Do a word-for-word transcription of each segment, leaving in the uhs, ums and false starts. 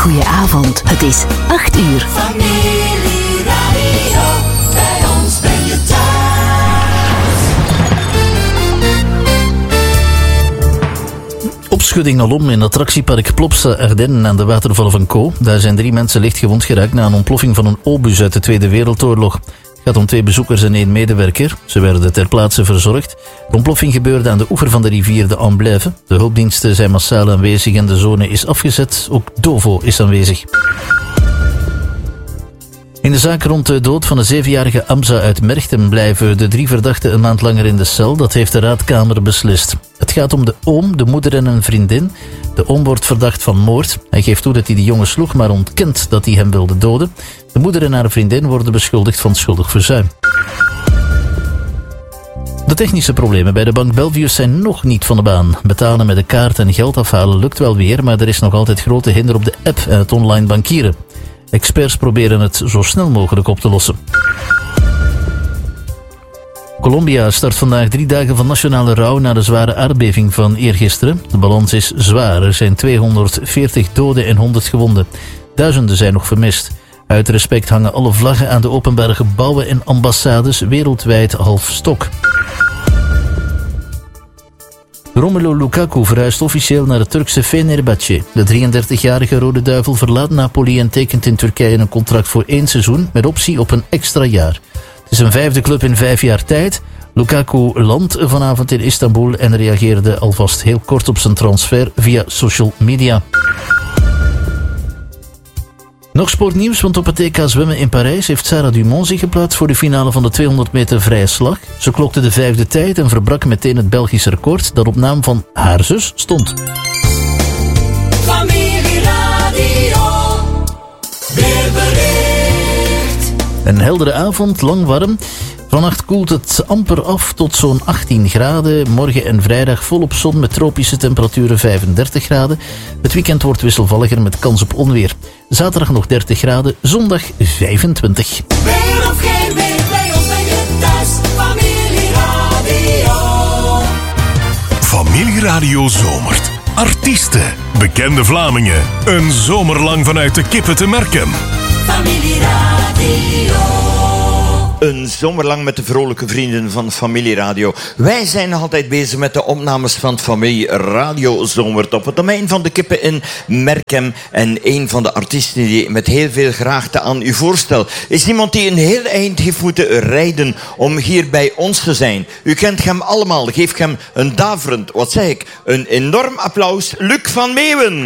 goeie avond. Het is acht uur. Familieradio, bij ons ben je thuis. Opschudding alom in attractiepark Plopsa Ardennen aan de watervallen van Co. Daar zijn drie mensen licht gewond geraakt na een ontploffing van een obus uit de Tweede Wereldoorlog. Het gaat om twee bezoekers en één medewerker. Ze werden ter plaatse verzorgd. De ontploffing gebeurde aan de oever van de rivier de Amblève. De hulpdiensten zijn massaal aanwezig en de zone is afgezet. Ook Dovo is aanwezig. In de zaak rond de dood van de zevenjarige Amza uit Merchten blijven de drie verdachten een maand langer in de cel. Dat heeft de raadkamer beslist. Het gaat om de oom, de moeder en een vriendin. De oom wordt verdacht van moord. Hij geeft toe dat hij de jongen sloeg, maar ontkent dat hij hem wilde doden. De moeder en haar vriendin worden beschuldigd van schuldig verzuim. De technische problemen bij de bank Belvius zijn nog niet van de baan. Betalen met de kaart en geld afhalen lukt wel weer, maar er is nog altijd grote hinder op de app en het online bankieren. Experts proberen het zo snel mogelijk op te lossen. Colombia start vandaag drie dagen van nationale rouw na de zware aardbeving van eergisteren. De balans is zwaar. Er zijn tweehonderdveertig doden en honderd gewonden. Duizenden zijn nog vermist. Uit respect hangen alle vlaggen aan de openbare gebouwen en ambassades wereldwijd half stok. Romelu Lukaku verhuist officieel naar het Turkse Fenerbahçe. De drieëndertigjarige Rode Duivel verlaat Napoli en tekent in Turkije een contract voor één seizoen met optie op een extra jaar. Het is een vijfde club in vijf jaar tijd. Lukaku landt vanavond in Istanbul en reageerde alvast heel kort op zijn transfer via social media. Nog sportnieuws, want op het E K zwemmen in Parijs heeft Sarah Dumont zich geplaatst voor de finale van de tweehonderd meter vrije slag. Ze klokte de vijfde tijd en verbrak meteen het Belgisch record dat op naam van haar zus stond. Familieradio, weerbericht. Een heldere avond, lang warm. Vannacht koelt het amper af tot zo'n achttien graden. Morgen en vrijdag volop zon met tropische temperaturen vijfendertig graden. Het weekend wordt wisselvalliger met kans op onweer. Zaterdag nog dertig graden, zondag vijfentwintig. Weer of geen weer, bij ons ben je thuis. Familieradio. Familieradio zomert. Artiesten, bekende Vlamingen. Een zomerlang vanuit de Kippen te Merkem. Familieradio. Een zomerlang met de vrolijke vrienden van Familieradio. Wij zijn nog altijd bezig met de opnames van Familieradio Zomert op het domein van de Kippen in Merkem. En een van de artiesten die met heel veel graagte aan u voorstel is iemand die een heel eind heeft moeten rijden om hier bij ons te zijn. U kent hem allemaal. Geef hem een daverend, wat zeg ik, een enorm applaus. Luc van Meeuwen.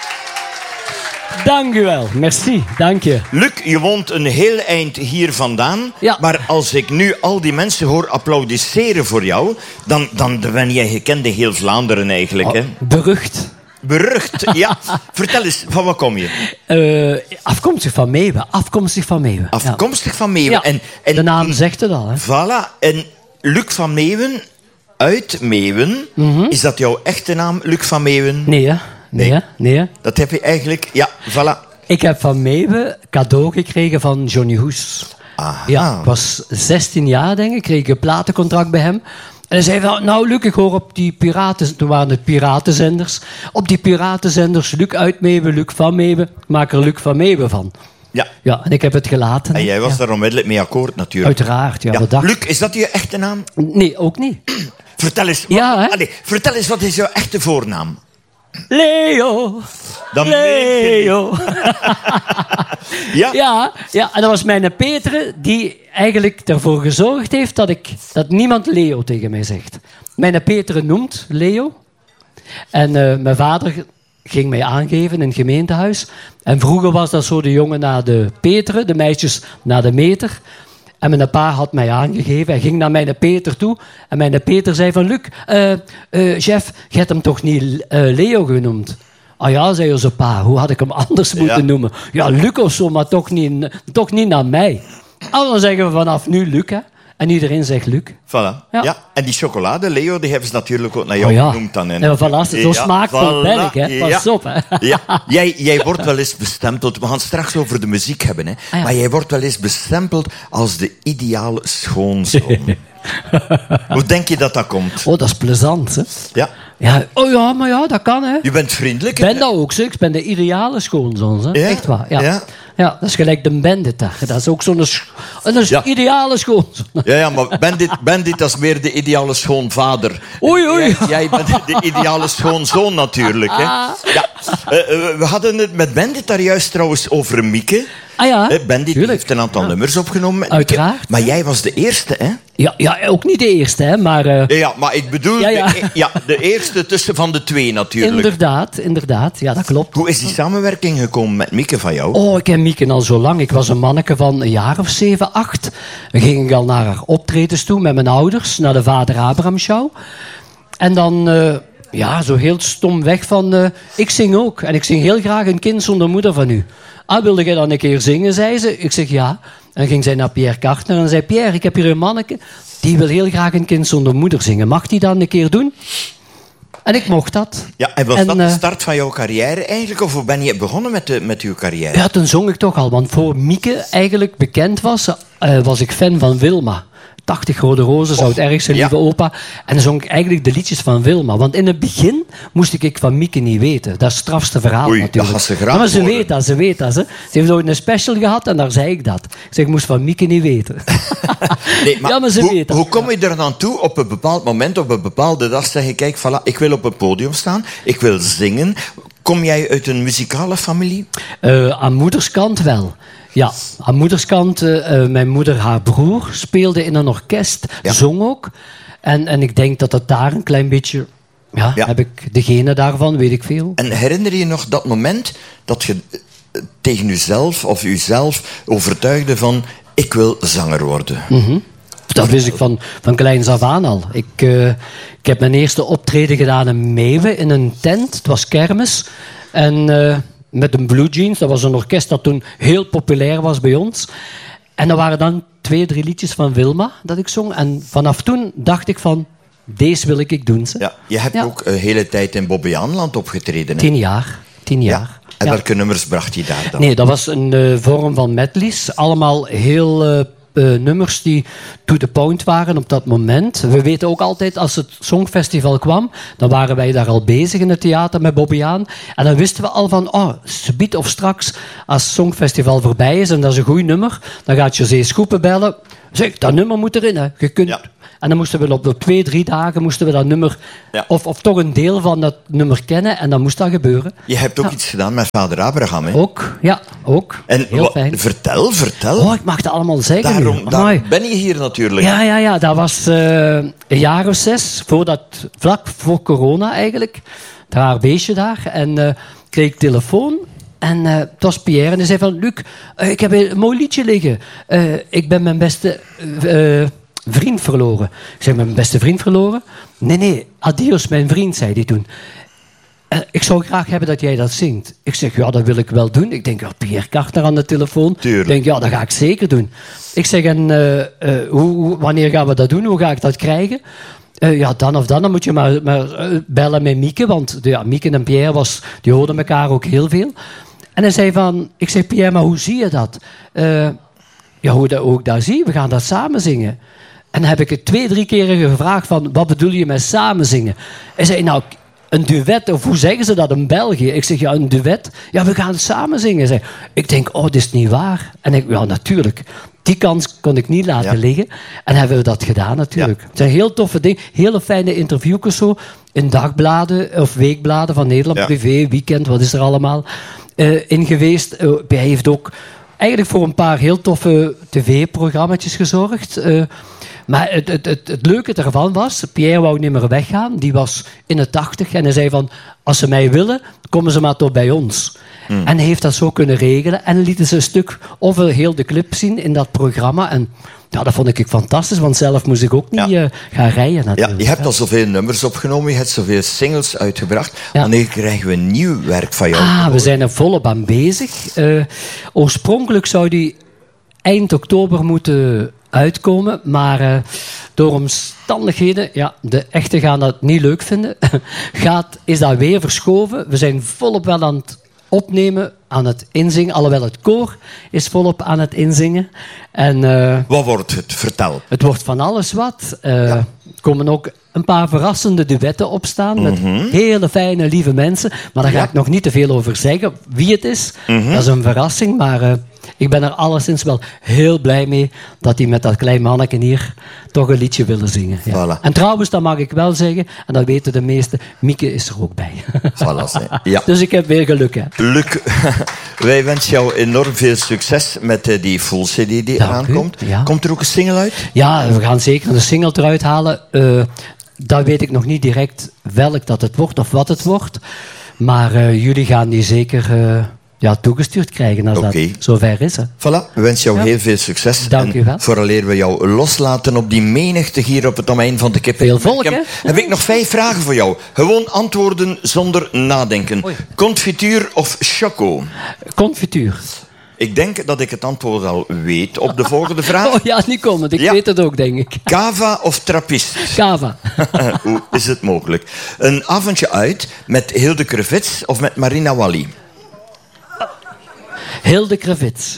Dank u wel, merci, dank je. Luc, je woont een heel eind hier vandaan. Ja. Maar als ik nu al die mensen hoor applaudisseren voor jou, dan, dan ben jij gekend in heel Vlaanderen eigenlijk. Oh, hè? berucht. Berucht, ja. Vertel eens, van waar kom je? Uh, afkomstig van Meeuwen, afkomstig van Meeuwen. Afkomstig van Meeuwen. Ja, En, en, de naam zegt het al. Hè. Voilà. En Luc van Meeuwen, uit Meeuwen, mm-hmm. Is dat jouw echte naam, Luc van Meeuwen? Nee, hè? Nee, nee. nee. Dat heb je eigenlijk... Ja, voilà. Ik heb van Meeuwen cadeau gekregen van Johnny Hoes. Aha. Ja, ik was zestien jaar, denk ik. Kreeg ik een platencontract bij hem. En hij zei van, nou Luc, ik hoor op die piraten... Toen waren het piratenzenders. Op die piratenzenders, Luc uit Meeuwen, Luc van Meeuwen. Ik maak er Luc van Meeuwen van. Ja. Ja, en ik heb het gelaten. En jij was ja. daar onmiddellijk mee akkoord, natuurlijk. Uiteraard, ja. ja. Bedacht. Luc, is dat je echte naam? Nee, ook niet. Vertel eens, ja, wat, hè? allez, vertel eens, wat is jouw echte voornaam? Leo. Dan Leo. ja? ja? Ja, en dat was mijn Peter die eigenlijk ervoor gezorgd heeft dat, ik, dat niemand Leo tegen mij zegt. Mijn Peter noemt Leo. En uh, mijn vader ging mij aangeven in het gemeentehuis. En vroeger was dat zo de jongen naar de Peteren, de meisjes naar de meter. En mijn pa had mij aangegeven. Hij ging naar mijn Peter toe. En mijn Peter zei van... Luc, uh, uh, chef, je hebt hem toch niet uh, Leo genoemd? Ah ja, zei onze pa. Hoe had ik hem anders moeten ja. noemen? Ja, Luc of zo, maar toch niet, toch niet naar mij. En dan zeggen we vanaf nu Luc, hè. En iedereen zegt Luc. Voilà. Ja. ja. En die chocolade, Leo, die hebben ze natuurlijk ook naar jou oh ja. genoemd dan. En voilà, zo ja, smaakvol voilà. ben ik, hè. Pas ja. op, hè. Ja. Jij, jij wordt wel eens bestempeld... We gaan het straks over de muziek hebben, hè. Ah, ja. Maar jij wordt wel eens bestempeld als de ideale schoonzoon. Hoe denk je dat dat komt? Oh, dat is plezant, hè? Ja. Ja, oh ja, maar ja, dat kan, hè. Je bent vriendelijk. Ik ben dat ook, zeg. Ik ben de ideale schoonzoon, hè. Ja? Echt waar, ja. Ja. Ja, dat is gelijk de Bandit daar. Dat is ook zo'n sch- een Ja. ideale schoonzoon. Ja, ja, maar Bandit, Bandit dat is meer de ideale schoonvader. Oei, oei. Jij, jij bent de ideale schoonzoon natuurlijk. Hè? Ja. Eh, eh, we hadden het met Bandit daar juist trouwens over Mieke. Ah ja, Eh, Bandit tuurlijk. heeft een aantal nummers opgenomen. met Mieke. Uiteraard. Maar jij was de eerste, hè? Ja, ja, ook niet de eerste, hè, maar... eh, Ja, ja, maar ik bedoel, Ja, ja. De, e- ja, de eerste tussen van de twee natuurlijk. inderdaad, inderdaad. Ja, dat klopt. Hoe is die samenwerking gekomen met Mieke van jou? Oh, ik ken Mieke al zo lang. Ik was een manneke van een jaar of zeven, acht. Dan ging ik al naar haar optredens toe met mijn ouders, naar de Vader Abraham Show. En dan, eh, ja, zo heel stom weg van, eh, ik zing ook. En ik zing heel graag Een kind zonder moeder van u. Ah, wilde jij dan een keer zingen, zei ze. Ik zeg ja. En dan ging zij naar Pierre Kartner en zei, Pierre, ik heb hier een manneke, die wil heel graag Een kind zonder moeder zingen. Mag die dat een keer doen? En ik mocht dat. Ja, en was En, dat de eh, start van jouw carrière eigenlijk? Of hoe ben je begonnen met, de, met uw carrière? Ja, toen zong ik toch al. Want voor Mieke eigenlijk bekend was, eh, was ik fan van Wilma. tachtig rode rozen zou het erg zijn, ja. lieve opa. En dan zong ik eigenlijk de liedjes van Wilma. Want in het begin moest ik van Mieke niet weten. Dat is het strafste verhaal Oei, natuurlijk. dat had ze graag Ja, maar ze horen. weet dat, ze weet dat. Ze, ze heeft ooit een special gehad en daar zei ik dat. Ik zeg, ik moest van Mieke niet weten. Nee, maar ja, maar ze hoe, weet dat. hoe kom je er dan toe op een bepaald moment, op een bepaalde dag, zeg je, kijk, voilà, ik wil op een podium staan, ik wil zingen. Kom jij uit een muzikale familie? Uh, aan moederskant wel. Ja, aan moederskant, uh, uh, mijn moeder, haar broer, speelde in een orkest, Ja. zong ook. En, en ik denk dat het daar een klein beetje... Ja, Ja. heb ik de genen daarvan, weet ik veel. En herinner je nog dat moment dat je eh, tegen jezelf of jezelf overtuigde van, ik wil zanger worden? Hm. Dat wist ik van, van kleins af aan al. Ik, uh, ik heb mijn eerste optreden gedaan in Meeuwen, in een tent. Het was kermis. En uh, met een Blue Jeans, dat was een orkest dat toen heel populair was bij ons. En er waren dan twee, drie liedjes van Wilma dat ik zong. En vanaf toen dacht ik van, deze wil ik doen. Ze. Ja, je hebt Ja. ook een hele tijd in Bobbejaanland opgetreden. Hè? Tien jaar. Tien jaar. Ja. En Ja. welke nummers bracht je daar dan? Nee, dat was een uh, vorm van medleys. Allemaal heel uh, uh, nummers die to the point waren op dat moment. We weten ook altijd, als het Songfestival kwam, dan waren wij daar al bezig in het theater met Bobbejaan. En dan wisten we al van, oh, subiet of straks, als het Songfestival voorbij is en dat is een goed nummer, dan gaat José Schoepen bellen. Zeg, dat nummer moet erin, hè. Je kunt... Ja. En dan moesten we op de twee, drie dagen moesten we dat nummer, Ja. of, of toch een deel van dat nummer kennen, en dan moest dat gebeuren. Je hebt ook iets gedaan met vader Abraham, hè? Ook, ja, ook. En Heel wa- fijn. vertel, vertel. Oh, ik mag dat allemaal zeggen Daarom nu. daar Amai. ben je hier natuurlijk. Ja, ja, ja. Dat was eh, een jaar of zes, voordat, vlak voor corona eigenlijk. Het haar beestje daar. En eh kreeg ik telefoon. En eh, het was Pierre. En hij zei van, Luc, eh, ik heb een mooi liedje liggen. Eh, ik ben mijn beste eh, vriend verloren. Ik zeg, mijn beste vriend verloren? Nee, nee, adios mijn vriend, zei hij toen. Eh, ik zou graag hebben dat jij dat zingt. Ik zeg, ja, dat wil ik wel doen. Ik denk, ja, Pierre Kartner aan de telefoon. Tuurlijk. Ik denk, ja, dat ga ik zeker doen. Ik zeg, en eh, eh, hoe, hoe- wanneer gaan we dat doen? Hoe ga ik dat krijgen? Eh, ja, dan of dan. Dan moet je maar, maar eh, bellen met Mieke. Want ja, Mieke en Pierre, was, die hoorden elkaar ook heel veel. En hij zei van, ik zeg, Pierre, maar hoe zie je dat? Eh, ja, hoe, dat, hoe ik dat zie? We gaan dat samen zingen. En dan heb ik het twee, drie keren gevraagd van, wat bedoel je met samen zingen? Hij zei, nou, een duet, of hoe zeggen ze dat in België? Ik zeg, ja, een duet. Ja, we gaan het samen zingen. Zei, ik denk, oh, dit is niet waar. En ik, ja, natuurlijk. Die kans kon ik niet laten Ja. liggen. En hebben we dat gedaan, natuurlijk. Het zijn heel toffe dingen. Hele fijne interviewjes zo. In dagbladen of weekbladen van Nederland. Ja. Privé, weekend, wat is er allemaal eh, in geweest. Eh, hij heeft ook eigenlijk voor een paar heel toffe tv-programma's gezorgd. Eh, maar het, het, het, het leuke ervan was, Pierre wou niet meer weggaan. Die was in de tachtig en hij zei van, als ze mij willen, komen ze maar tot bij ons. Hmm. En hij heeft dat zo kunnen regelen. En lieten ze een stuk of heel de clip zien in dat programma. En ja, dat vond ik fantastisch, want zelf moest ik ook niet Ja. eh, gaan rijden Ja, natuurlijk. je hebt al zoveel nummers opgenomen, je hebt zoveel singles uitgebracht. Ja. Wanneer krijgen we nieuw werk van jou? Ah, we zijn er volop aan bezig. Eh, oorspronkelijk zou die eind oktober moeten uitkomen, maar eh, door omstandigheden, ja, de echten gaan dat niet leuk vinden, gaat, is dat weer verschoven. We zijn volop wel aan het opnemen, aan het inzingen. Alhoewel het koor is volop aan het inzingen. En, uh, Wat wordt het? Vertel. het wordt van alles wat. Uh, ja. Er komen ook een paar verrassende duetten op staan. Met Mm-hmm. hele fijne, lieve mensen. Maar daar ga Ja. ik nog niet te veel over zeggen. Wie het is, Mm-hmm. dat is een verrassing. Maar uh, ik ben er alleszins wel heel blij mee dat die met dat klein manneke hier toch een liedje willen zingen. Ja. Voilà. En trouwens, dat mag ik wel zeggen, en dat weten de meesten, Mieke is er ook bij. Voilà, hè. Ja. Dus ik heb weer geluk, hè. Luc, wij wensen jou enorm veel succes met uh, die full C D die Dank eraan u, komt. ja. Komt er ook een single uit? Ja, we gaan zeker een single eruit halen. Uh, dat weet ik nog niet direct welk dat het wordt of wat het wordt. Maar uh, jullie gaan die zeker uh, ja, toegestuurd krijgen als Oké. dat zover is. Hè. Voilà, we wensen jou Ja. heel veel succes. Dank en u wel. vooraleer we jou loslaten op die menigte hier op het domein van de kippen. Veel volk, heb, hè? heb ik nog vijf vragen voor jou. Gewoon antwoorden zonder nadenken. Oei. Confituur of choco? Confituur. Ik denk dat ik het antwoord al weet op de volgende vraag. Oh ja, niet komen. Ik Ja. weet het ook, denk ik. Cava of trappist? Kava. Hoe is het mogelijk? Een avondje uit met Hilde Krevits of met Marina Wally? Hilde Krevits.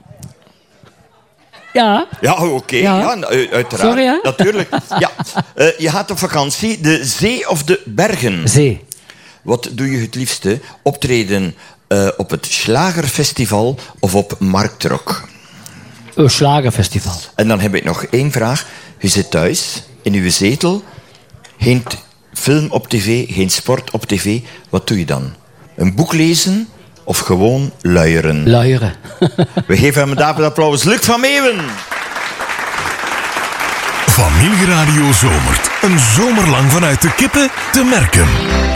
Ja. Ja, oké. Okay. Ja. Ja. u- uiteraard. Sorry, hè? Natuurlijk. Ja. Uh, je gaat op vakantie. De zee of de bergen? Zee. Wat doe je het liefste? Optreden uh, op het Slagerfestival of op Marktrock? Een slagerfestival. En dan heb ik nog één vraag. Je zit thuis, in uw zetel. Geen t- film op tv, geen sport op tv. Wat doe je dan? Een boek lezen of gewoon luieren? Luieren. We geven hem een dapper applaus. Luc van Meeuwen. Familieradio Zomert. Een zomerlang vanuit de kippen te merken.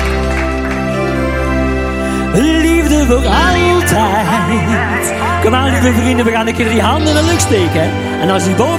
Liefde voor altijd. Kom aan, lieve vrienden, we gaan een keer die handen in de lucht steken. En als die boven